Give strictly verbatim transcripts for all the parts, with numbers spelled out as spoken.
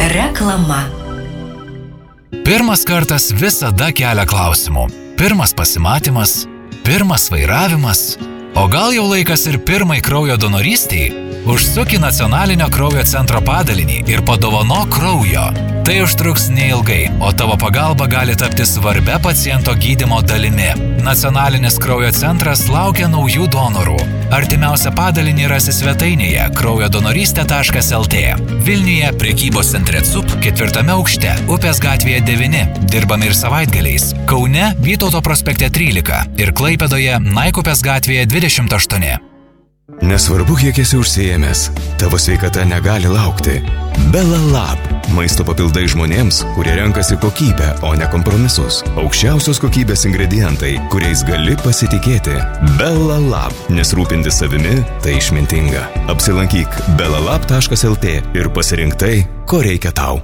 Reklama. Pirmas kartas visada kelia klausimų. Pirmas pasimatymas, pirmas vairavimas, o gal jau laikas ir pirmai kraujo donorystei? Užsuk į Nacionalinio kraujo centro padalinį ir padovanok kraujo. Tai užtruks neilgai, o tavo pagalba gali tapti svarbia paciento gydymo dalimi. Nacionalinis kraujo centras laukia naujų donorų. Artimiausią padalinį rasi svetainėje kraujodonorystė taškas lt. Vilniuje prekybos centre C U P ketvirtame aukšte, Upės gatvėje devyni, dirbame ir savaitgaliais. Kaune Vytauto prospekte trylika ir Klaipėdoje Naikupės gatvėje dvidešimt aštuoni. Nesvarbu, kiek esi užsiėmęs, tavo sveikata negali laukti. Belalab. Maisto papildai žmonėms, kurie renkasi kokybę, o ne kompromisus. Aukščiausios kokybės ingredientai, kuriais gali pasitikėti. Belalab. Nes rūpintis savimi – tai išmintinga. Apsilankyk belalab taškas lt ir pasirink tai, ko reikia tau.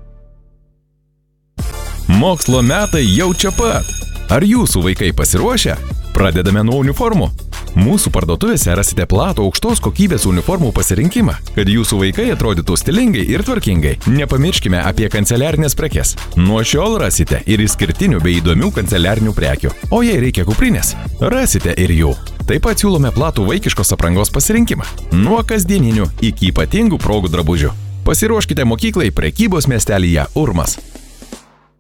Mokslo metai jau čia pat. Ar jūsų vaikai pasiruošę? Pradedame nuo uniformų. Mūsų parduotuvėse rasite platų aukštos kokybės uniformų pasirinkimą, kad jūsų vaikai atrodytų stilingai ir tvarkingai. Nepamirškime apie kanceliarinės prekes. Nuo šiol rasite ir išskirtinių bei įdomių kanceliarinių prekių. O jei reikia kuprinės, rasite ir jų. Taip pat siūlome platų vaikiškos aprangos pasirinkimą. Nuo kasdieninių iki ypatingų progų drabužių. Pasiruoškite mokyklai prekybos miestelyje Urmas.